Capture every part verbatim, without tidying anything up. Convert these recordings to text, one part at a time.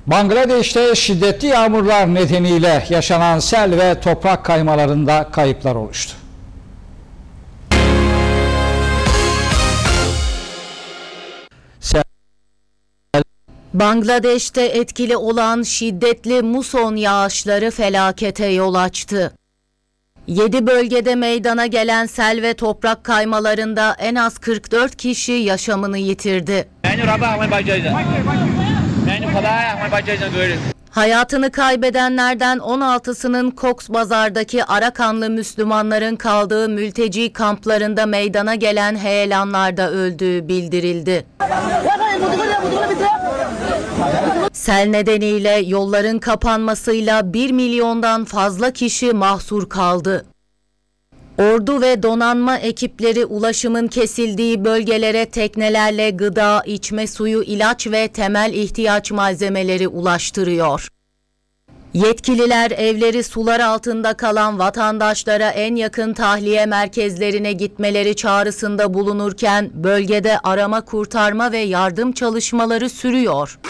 Bangladeş'te şiddetli yağmurlar nedeniyle yaşanan sel ve toprak kaymalarında kayıplar oluştu. Sel Bangladeş'te etkili olan şiddetli muson yağışları felakete yol açtı. yedi bölgede meydana gelen sel ve toprak kaymalarında en az kırk dört kişi yaşamını yitirdi. Hayatını kaybedenlerden on altısının Cox's Bazar'daki Arakanlı Müslümanların kaldığı mülteci kamplarında meydana gelen heyelanlarda öldüğü bildirildi. Sel nedeniyle yolların kapanmasıyla bir milyondan fazla kişi mahsur kaldı. Ordu ve donanma ekipleri ulaşımın kesildiği bölgelere teknelerle gıda, içme suyu, ilaç ve temel ihtiyaç malzemeleri ulaştırıyor. Yetkililer evleri sular altında kalan vatandaşlara en yakın tahliye merkezlerine gitmeleri çağrısında bulunurken bölgede arama, kurtarma ve yardım çalışmaları sürüyor.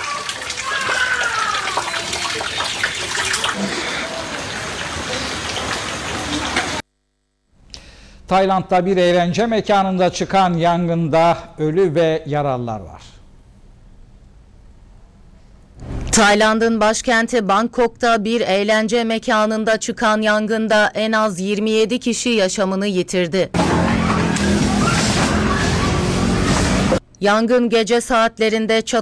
Tayland'da bir eğlence mekanında çıkan yangında ölü ve yaralılar var. Tayland'ın başkenti Bangkok'ta bir eğlence mekanında çıkan yangında en az yirmi yedi kişi yaşamını yitirdi. Yangın gece saatlerinde çatı